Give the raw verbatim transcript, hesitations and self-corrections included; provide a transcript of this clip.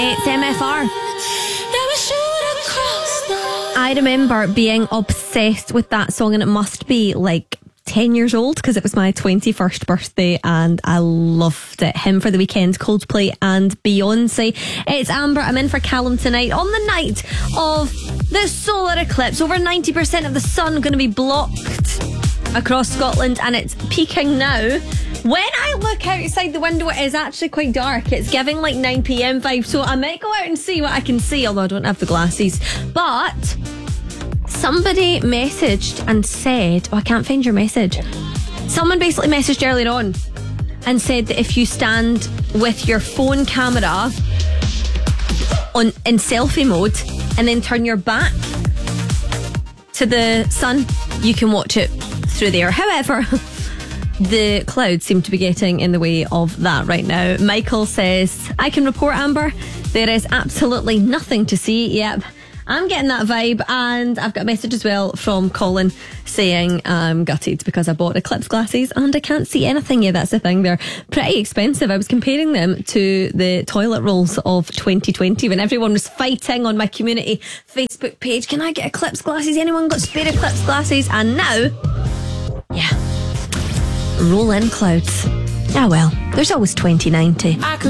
It's M F R. I remember being obsessed with that song, and it must be like ten years old because it was my twenty-first birthday and I loved it. Him for the Weekend, Coldplay and Beyonce. It's Amber. I'm in for Callum tonight on the night of the solar eclipse. Over ninety percent of the sun going to be blocked across Scotland, and it's peaking now. When I look outside the window, it is actually quite dark. It's giving like nine p.m. vibe, so I might go out and see what I can see, although I don't have the glasses. But somebody messaged and said, oh, I can't find your message. Someone basically messaged earlier on and said that if you stand with your phone camera on in selfie mode and then turn your back to the sun, you can watch it through there. However, the clouds seem to be getting in the way of that right now. Michael says, I can report, Amber, there is absolutely nothing to see. Yep, I'm getting that vibe. And I've got a message as well from Colin saying I'm gutted because I bought eclipse glasses and I can't see anything. Yeah, that's the thing, they're pretty expensive. I was comparing them to the toilet rolls of twenty twenty when everyone was fighting on my community Facebook page, can I get eclipse glasses, anyone got spare eclipse glasses? And now, yeah, roll in clouds. Ah well, there's always twenty ninety.